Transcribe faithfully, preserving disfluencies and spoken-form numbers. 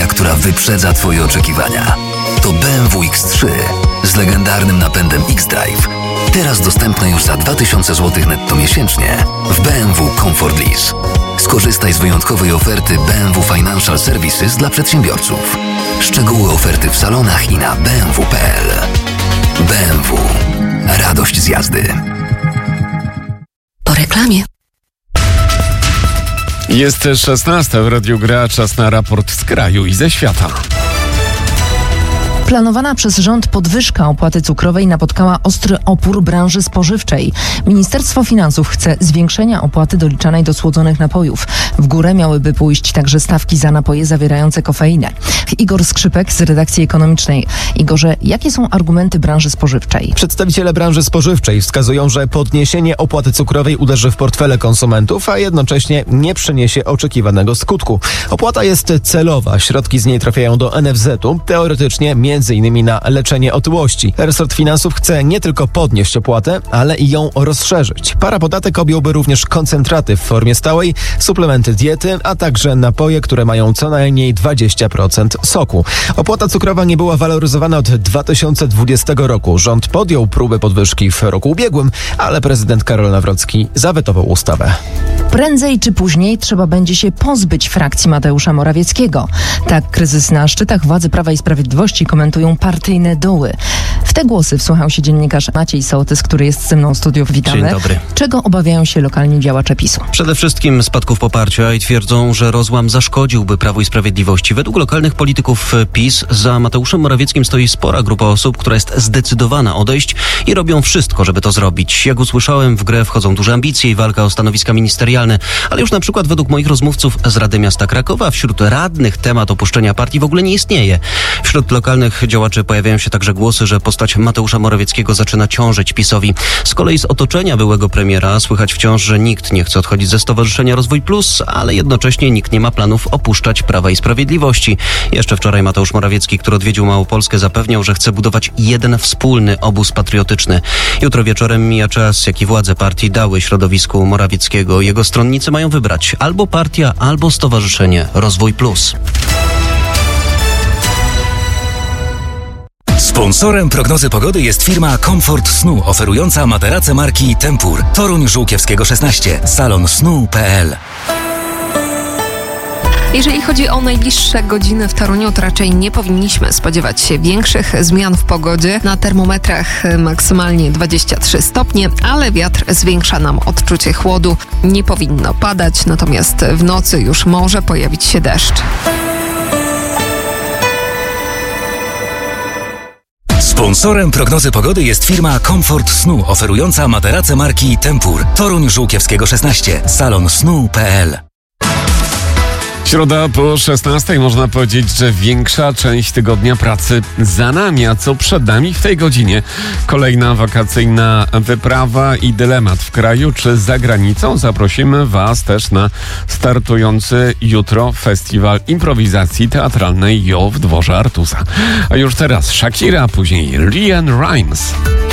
seria, która wyprzedza Twoje oczekiwania. To B M W X trzy z legendarnym napędem X-Drive. Teraz dostępne już za dwa tysiące złotych netto miesięcznie w B M W Comfort Lease. Skorzystaj z wyjątkowej oferty B M W Financial Services dla przedsiębiorców. Szczegóły oferty w salonach i na b m w kropka p l. B M W. Radość z jazdy. Po reklamie. Jest szesnasta w Radiu Gra, czas na raport z kraju i ze świata. Planowana przez rząd podwyżka opłaty cukrowej napotkała ostry opór branży spożywczej. Ministerstwo Finansów chce zwiększenia opłaty doliczanej do słodzonych napojów. W górę miałyby pójść także stawki za napoje zawierające kofeinę. Igor Skrzypek z redakcji ekonomicznej. Igorze, jakie są argumenty branży spożywczej? Przedstawiciele branży spożywczej wskazują, że podniesienie opłaty cukrowej uderzy w portfele konsumentów, a jednocześnie nie przyniesie oczekiwanego skutku. Opłata jest celowa, środki z niej trafiają do N F Z-u, teoretycznie między innymi na leczenie otyłości. Resort Finansów chce nie tylko podnieść opłatę, ale i ją rozszerzyć. Parapodatek objąłby również koncentraty w formie stałej, suplementy diety, a także napoje, które mają co najmniej dwadzieścia procent soku. Opłata cukrowa nie była waloryzowana od dwa tysiące dwudziestego roku. Rząd podjął próbę podwyżki w roku ubiegłym, ale prezydent Karol Nawrocki zawetował ustawę. Prędzej czy później trzeba będzie się pozbyć frakcji Mateusza Morawieckiego. Tak kryzys na szczytach władzy Prawa i Sprawiedliwości komentują partyjne doły. W te głosy wsłuchał się dziennikarz Maciej Sołtys, który jest ze mną w studiu. Witamy. Dzień dobry. Czego obawiają się lokalni działacze PiSu? Przede wszystkim spadków poparcia i twierdzą, że rozłam zaszkodziłby Prawu i Sprawiedliwości. Według lokalnych polityków PiS za Mateuszem Morawieckim stoi spora grupa osób, która jest zdecydowana odejść i robią wszystko, żeby to zrobić. Jak usłyszałem, w grę wchodzą duże ambicje i walka o stanowiska ministerialne, ale już na przykład według moich rozmówców z Rady Miasta Krakowa wśród radnych temat opuszczenia partii w ogóle nie istnieje. Wśród lokalnych działaczy pojawiają się także głosy, że postać Mateusza Morawieckiego zaczyna ciążyć PiS-owi. Z kolei z otoczenia byłego premiera słychać wciąż, że nikt nie chce odchodzić ze Stowarzyszenia Rozwój Plus, ale jednocześnie nikt nie ma planów opuszczać Prawa i Sprawiedliwości. Jeszcze wczoraj Mateusz Morawiecki, który odwiedził Małopolskę, zapewniał, że chce budować jeden wspólny obóz patriotyczny. Jutro wieczorem mija czas, jaki władze partii dały środowisku Morawieckiego. Jego stronnicy mają wybrać albo partia, albo Stowarzyszenie Rozwój Plus. Sponsorem prognozy pogody jest firma Komfort Snu, oferująca materace marki Tempur. Toruń Żółkiewskiego szesnaście. Salon snu kropka p l. Jeżeli chodzi o najbliższe godziny w Toruniu, to raczej nie powinniśmy spodziewać się większych zmian w pogodzie. Na termometrach maksymalnie dwadzieścia trzy stopnie, ale wiatr zwiększa nam odczucie chłodu. Nie powinno padać, natomiast w nocy już może pojawić się deszcz. Sponsorem prognozy pogody jest firma Komfort Snu, oferująca materace marki Tempur. Toruń Żółkiewskiego szesnaście. Salon snu kropka p l. Środa po szesnastej, można powiedzieć, że większa część tygodnia pracy za nami, a co przed nami w tej godzinie? Kolejna wakacyjna wyprawa i dylemat w kraju czy za granicą. Zaprosimy Was też na startujący jutro festiwal improwizacji teatralnej Jo w dworze Artusa. A już teraz Shakira, a później Leanne Rimes.